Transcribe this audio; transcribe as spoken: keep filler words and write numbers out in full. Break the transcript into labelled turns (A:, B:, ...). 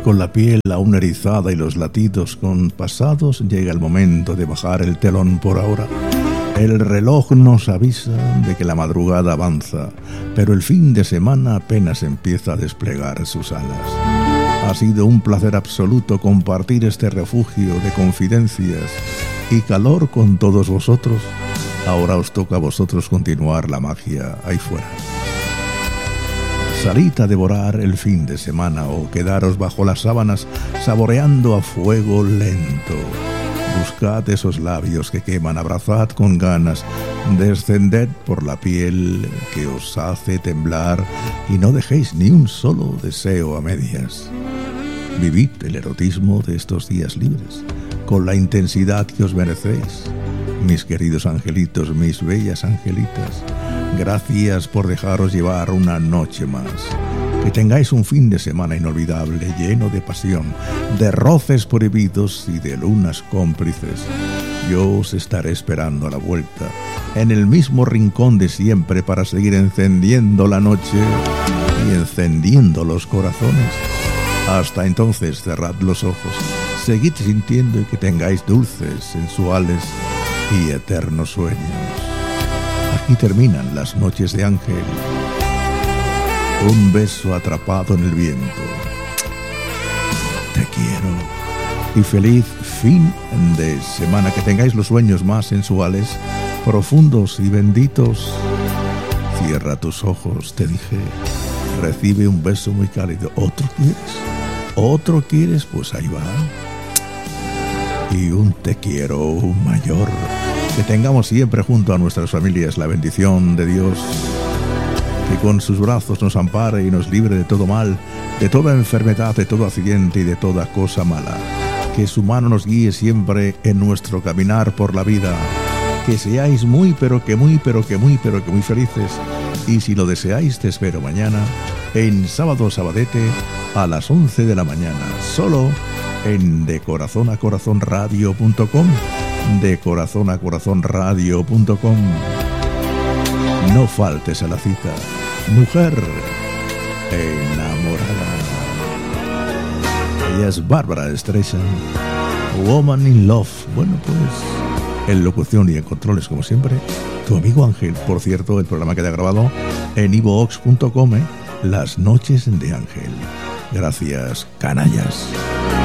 A: con la piel aún erizada y los latidos compasados, llega el momento de bajar el telón por ahora. El reloj nos avisa de que la madrugada avanza, pero el fin de semana apenas empieza a desplegar sus alas. Ha sido un placer absoluto compartir este refugio de confidencias y calor con todos vosotros. Ahora os toca a vosotros continuar la magia ahí fuera. Salid a devorar el fin de semana o quedaros bajo las sábanas saboreando a fuego lento. Buscad esos labios que queman, abrazad con ganas, descended por la piel que os hace temblar y no dejéis ni un solo deseo a medias. Vivid el erotismo de estos días libres, con la intensidad que os merecéis. Mis queridos angelitos, mis bellas angelitas, gracias por dejaros llevar una noche más. Que tengáis un fin de semana inolvidable, lleno de pasión, de roces prohibidos y de lunas cómplices. Yo os estaré esperando a la vuelta, en el mismo rincón de siempre, para seguir encendiendo la noche y encendiendo los corazones. Hasta entonces, cerrad los ojos, seguid sintiendo y que tengáis dulces, sensuales y eternos sueños. Aquí terminan las noches de Ángel. Un beso atrapado en el viento. Te quiero. Y feliz fin de semana. Que tengáis los sueños más sensuales, profundos y benditos. Cierra tus ojos, te dije. Recibe un beso muy cálido. ¿Otro quieres? ¿Otro quieres? Pues ahí va. Y un te quiero mayor. Que tengamos siempre junto a nuestras familias la bendición de Dios, que con sus brazos nos ampare y nos libre de todo mal, de toda enfermedad, de todo accidente y de toda cosa mala. Que su mano nos guíe siempre en nuestro caminar por la vida. Que seáis muy, pero que muy, pero que muy, pero que muy felices. Y si lo deseáis, te espero mañana en Sábado Sabadete a las once de la mañana, solo en de corazón a corazón radio punto com, de corazón a corazón radio punto com. No faltes a la cita, mujer enamorada. Ella es Bárbara Streisand, Woman in Love. Bueno, pues en locución y en controles, como siempre, tu amigo Ángel. Por cierto, el programa queda grabado en iVoox punto com, ¿eh? Las noches de Ángel. Gracias, canallas.